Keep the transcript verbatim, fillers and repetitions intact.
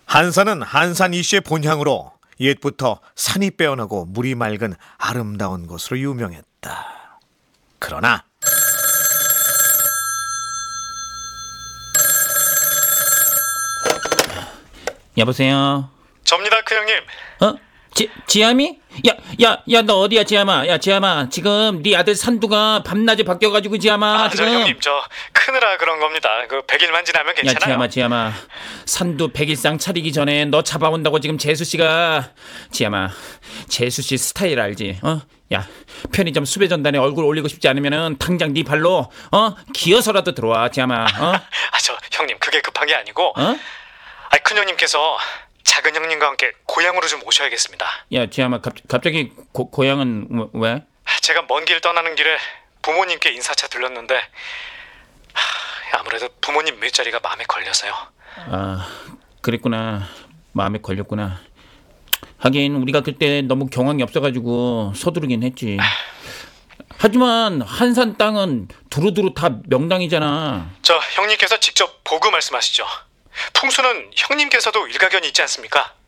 한산은 한산 이씨의 본향으로 옛부터 산이 빼어나고 물이 맑은 아름다운 곳으로 유명했다. 그러나 여보세요? 접니다, 그 형님. 어? 지, 지암이? 야, 야, 야, 너 어디야, 지암아? 야, 지암아, 지금 네 아들 산두가 밤낮이 바뀌어가지고, 지암아, 아, 지금. 저 형님, 저 크느라 그런 겁니다. 그 백 일만 지나면 야, 괜찮아요. 지암아, 지암아, 산두 백일상 차리기 전에 너 잡아온다고 지금 재수씨가. 지암아, 재수씨 스타일 알지? 어? 야, 편의점 수배전단에 얼굴 올리고 싶지 않으면은 당장 네 발로 어? 기어서라도 들어와, 지암아. 어? 아, 저 형님, 그게 급한 게 아니고 어? 아, 큰 형님께서 작은 형님과 함께 고향으로 좀 오셔야겠습니다. 야, 지암아, 갑, 갑자기 고, 고향은 왜? 제가 먼 길 떠나는 길에 부모님께 인사차 들렀는데 하, 아무래도 부모님 밑자리가 마음에 걸려서요. 아, 그랬구나. 마음에 걸렸구나. 하긴 우리가 그때 너무 경황이 없어가지고 서두르긴 했지. 하지만 한산 땅은 두루두루 다 명당이잖아. 저 형님께서 직접 보고 말씀하시죠. 풍수는 형님께서도 일가견이 있지 않습니까?